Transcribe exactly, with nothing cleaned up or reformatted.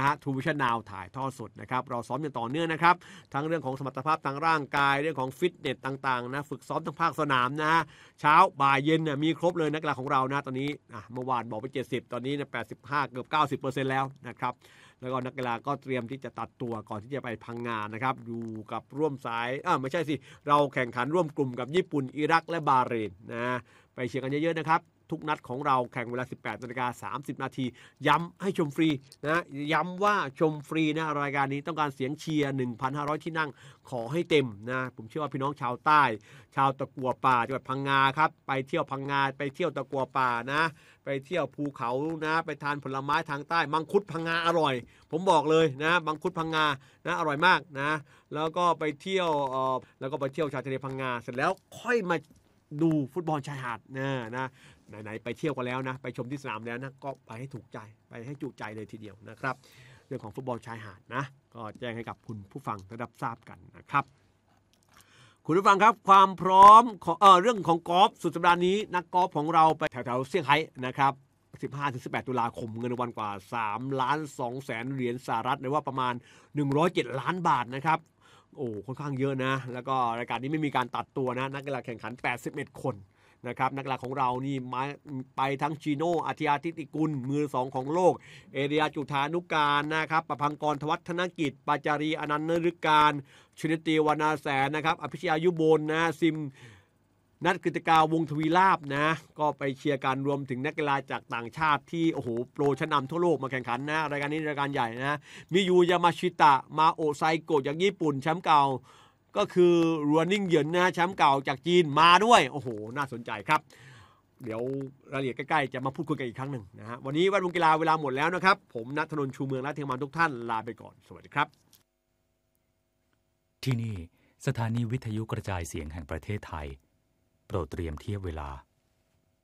ฮะทูวิชั่นนาวถ่ายทอดสดนะครับเราซ้อมอย่างต่อเนื่องนะครับทั้งเรื่องของสมรรถภาพทางร่างกายเรื่องของฟิตเนสต่างๆนะฝึกซ้อมทั้งภาคสนามนะเช้าบ่ายเย็นเนี่ยมีครบเลยนักกีฬาของเรานะตอนนี้อ่ะเมื่อวานบอกไปเจ็ดสิบตอนนี้เนี่ยแปดสิบห้าเกือบ เก้าสิบเปอร์เซ็นต์ แล้วนะครับแล้วก็นักกีฬาก็เตรียมที่จะตัดตัวก่อนที่จะไปพังงานนะครับอยู่กับร่วมสายอ่าไม่ใช่สิเราแข่งขันร่วมกลุ่มกับญี่ปุ่นอิรักและบาห์เรนนะไปเชียร์กันเยอะๆนะครับทุกนัดของเราแข่งเวลา สิบแปดนาฬิกาสามสิบนาทีย้ำให้ชมฟรีนะย้ำว่าชมฟรีนะรายการนี้ต้องการเสียงเชียร์ หนึ่งพันห้าร้อย ที่นั่งขอให้เต็มนะผมเชื่อว่าพี่น้องชาวใต้ชาวตะกั่วป่าจังหวัดพังงาครับไปเที่ยวพังงาไปเที่ยวตะกั่วป่านะไปเที่ยวภูเขานะไปทานผลไม้ทางใต้มังคุดพังงาอร่อยผมบอกเลยนะมังคุดพังงานะอร่อยมากนะแล้วก็ไปเที่ยวเอ่อแล้วก็ไปเที่ยวชายทะเลพังงาเสร็จแล้วค่อยมาดูฟุตบอลชายหาดนะนะไหนๆไปเที่ยวกันแล้วนะไปชมที่สนามแล้วนะก็ไปให้ถูกใจไปให้จุใจเลยทีเดียวนะครับเรื่องของฟุตบอลชายหาดนะก็แจ้งให้กับคุณผู้ฟังได้รับทราบกันนะครับคุณผู้ฟังครับความพร้อมของเอ่อเรื่องของกอล์ฟสุดสัปดาห์นี้นักกอล์ฟของเราไปแถวๆเซี่ยงไฮ้นะครับ สิบห้าถึงสิบแปด ตุลาคมเงินรางวัลกว่าสามล้านสองแสนเหรียญสหรัฐหรือว่าประมาณหนึ่งร้อยเจ็ดล้านบาทนะครับโอ้ค่อนข้างเยอะนะแล้วก็รายการนี้ไม่มีการตัดตัวนะนักกีฬาแข่งขันแปดสิบเอ็ดคนนะครับนักกีฬาของเรานี่มาไปทั้งจีโน่อาทิอาทิตย์กุลมือสองของโลกเอเรียจุธานุการนะครับประพังกรทวัฒนกิจปาจารีอนันต์นฤการชนิตีวรรณาแสนนะครับอภิชยายุบลนะซิมนัทกฤตกาวงทวีลาภนะก็ไปเชียร์การรวมถึงนักกีฬาจากต่างชาติที่โอ้โหโปรชั้นนำทั่วโลกมาแข่งขันนะรายการนี้รายการใหญ่นะมิยูยามาชิตะมาโอไซโกะจากญี่ปุ่นแชมป์เก่าก็คือรัวนิ่งเหยินนะแชมป์เก่าจากจีนมาด้วยโอ้โหน่าสนใจครับเดี๋ยวรายละเอียดใกล้ๆจะมาพูดคุยกันอีกครั้งหนึ่งนะฮะวันนี้วันวงกีฬาเวลาหมดแล้วนะครับผมณัฐนนท์ชูเมืองและทีมงานทุกท่านลาไปก่อนสวัสดีครับที่นี่สถานีวิทยุกระจายเสียงแห่งประเทศไทยโปรดเตรียมเทียบเวลา